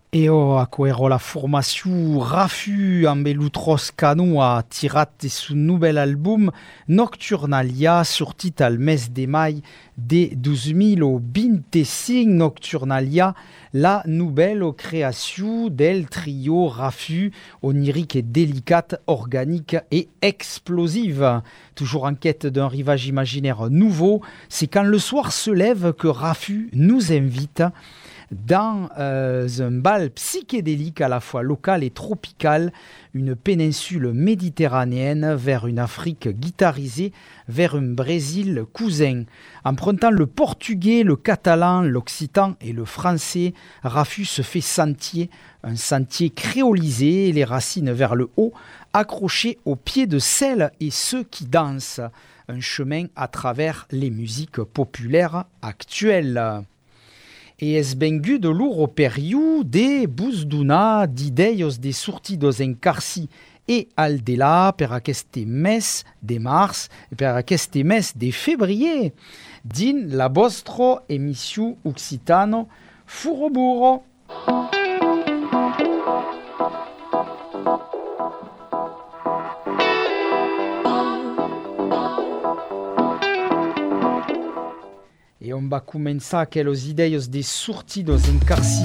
Eo akoero la formazio Rafu ambelutros cano a tirat de son nouvel album Nocturnalia sortit al mes de mai de 2025. Nocturnalia, la nouvelle création del trio Rafu, onirique et délicate, organique et explosive. Toujours en quête d'un rivage imaginaire nouveau, c'est quand le soir se lève que Rafu nous invite dans un bal psychédélique à la fois local et tropical, une péninsule méditerranéenne vers une Afrique guitarisée, vers un Brésil cousin. Empruntant le portugais, le catalan, l'occitan et le français, Rafu se fait sentier, un sentier créolisé, les racines vers le haut, accrochées aux pieds de celles et ceux qui dansent. Un chemin à travers les musiques populaires actuelles. E es bengudo lur periu de busduna d'ideios de sortidos en carci e al de là per aquest mes de mars e per aquest mes de février din la vostra emission occitano Furoburo. Et on va commencer aquelles ideies de sortidos en carci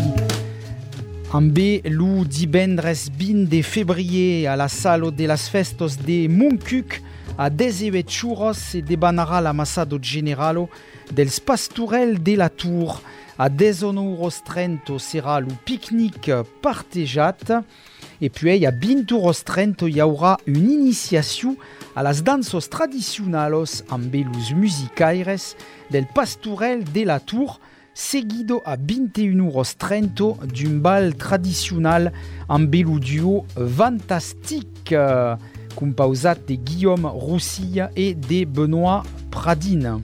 amb lo divendres 20 de février a la sala de las festos de Montcuq a 18 churros se debanarà l'amassado generalo dels pastorel de la Tour. A 10,30 serà lo picnic partejat et puis a 20,30 hi haurà une initiació a las dansos tradicionalos amb los musicaires del pastorel de la Tour, seguido a 21,30 d'un bal tradicional amb lo duo fantastic, composat de Guillaume Roussilla et de Benoît Pradine.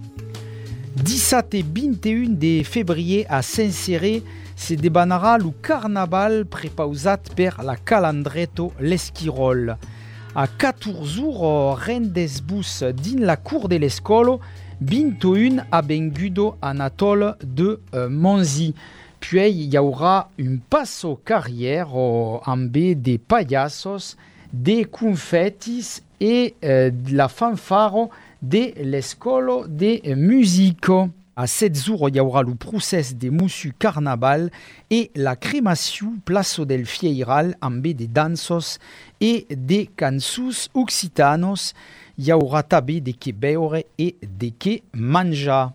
17 et 21 de février a Saint-Céré se debanarà lo carnaval prepausat per la Calandretto l'Esquirol. A 14 jours rendez-vous din la cour de l'escolo 21 a bengudo Anatole de Monzi. Puis il y aura un passo carrière amb des payasos, des confettis et la fanfare de l'escolo de musico. A 7 jours, il y aura le procès de Moussu Carnaval et la crémation Plaço del Fieiral amb des dansos et des cançons occitanos. Il y aura també de que beure et de que menjar.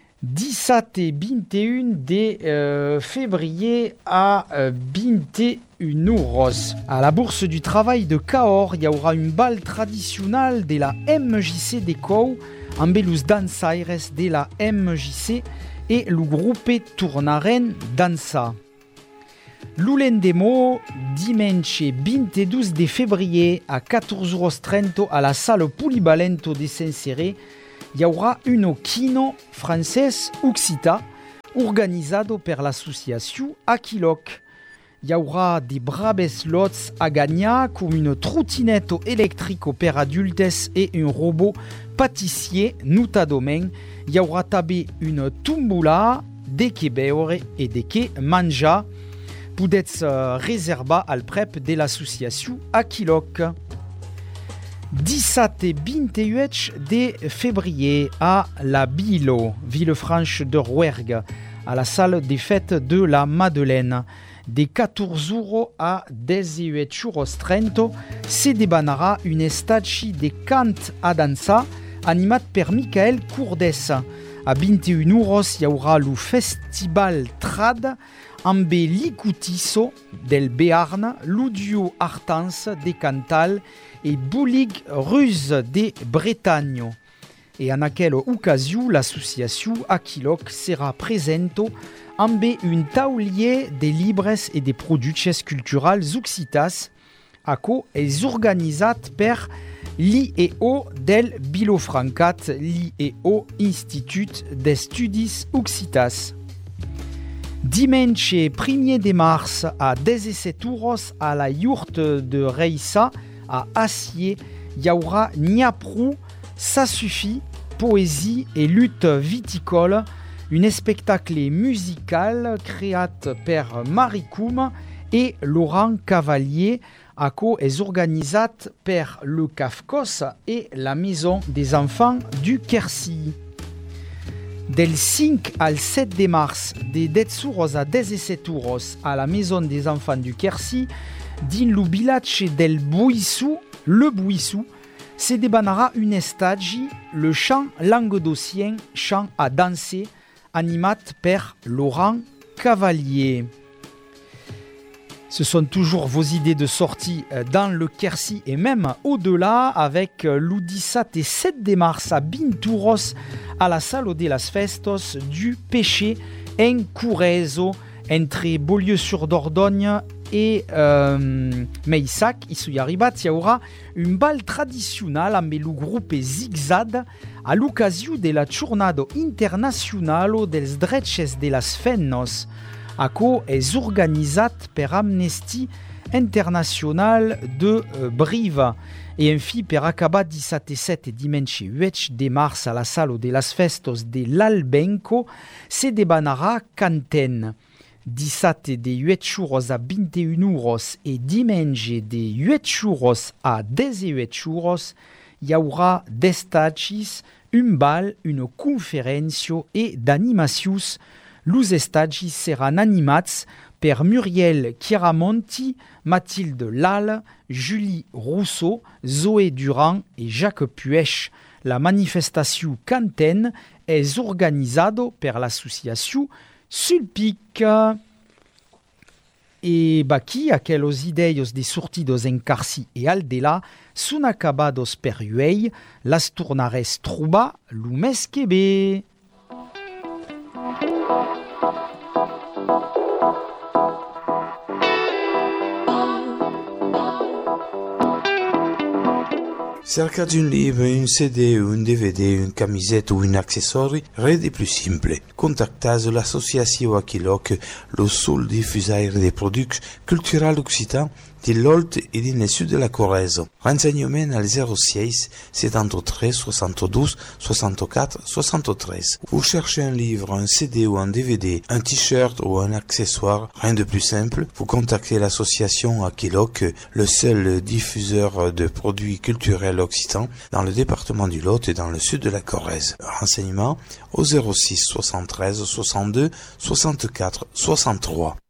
17 et 21 de février à 21 euros. À la Bourse du Travail de Cahors, il y aura une balle traditionnelle de la MJC de Cou, amb los dansaires de la MJC et le groupe Tournaren Dansa. L'Ulendemo, dimanche 22 de février à 14h30 à la salle Polivalento de Saint-Céré, il y aura un kino français Occita organisado per l'association Aquiloc. Il y aura des braves lots à gagner comme une trottinette électrique per adultes et un robot pâtissier notadomen. Il y aura també une tombola de que beure et de que menjar. Podets reservar al prep de l'association Aquiloc. 17 et 28 de février à la Bilo, Villefranche de Rouergue, à la salle des fêtes de la Madeleine. De 14 euros à 18,30 se debanarà une estaci de cant a dansa animat per Michael Courdes. A 21 euros hi haurà lo Festival Trad amb l'Icutisso del Béarn, l'Udio Artans de Cantal et Boulig Ruse de Bretagne. Et en aquella ocasió, l'association Aquiloc sera presente amb un taulier de libres et de produits culturals occitas, aco és organitzat per l'IEO del Vilafrancat, l'IEO Institut d'Estudis Occitas. Dimanche 1er de mars à 17 euros à la yourte de Reissa à Acier, il y aura Niaprou, ça suffit, poésie et lutte viticole. un spectacle musical créé par Marie Koum et Laurent Cavalier, est organisé par le CAFCOS et la Maison des Enfants du Quercy. Del 5 al 7 de mars, de 10 euros a 17 euros à la Maison des Enfants du Quercy, din le village del Buissou, le Buissou, se débanera une stage, le chant languedocien, chant à danser, animat par Laurent Cavalier. Ce sont toujours vos idées de sortie dans le Quercy et même au-delà avec le 17 et 7 de mars à Bintouros à la Salle de las Festos du Péché en Courezo entre Beaulieu-sur-Dordogne et Meissac. Il y aura une balle traditionnelle avec le groupe Zigzag à l'occasion de la Jornada Internacional dels Drets de las Fennos. Aco est organisé par Amnesty International de Brive et enfin per acabar 17 et 7 et dimanche 8 de mars à la Salle de las Festos de l'Albenco se debanara canten. 17 de 8 euros à 21 euros et dimanche de 8 euros à 18 euros, il y aura des stages, une bal, une conférence et d'animations. Les stages seront animats par Muriel Chiaramonti, Mathilde Lal, Julie Rousseau, Zoé Durand et Jacques Puech. La manifestation Canten est organisée par l'association Sulpic. Et qui aqueles ideios de sortidos en Carcy et Aldela sont acabados per uei, las tornares trobar lo mes que ve. Cerca d'un livre, un CD, un DVD, une camisette ou un accessoire, rien de plus simple. Contactez l'association Aquiloc, le seul diffuseur des produits culturels occitans de l'Olt et du sud de la Corrèze. Renseignements al 06 73 72 64 73. Vous cherchez un livre, un CD ou un DVD, un t-shirt ou un accessoire, rien de plus simple. Vous contactez l'association Aquiloc, le seul diffuseur de produits culturels occitans dans le département du Lot et dans le sud de la Corrèze. Renseignements au 06 73 62 64 63.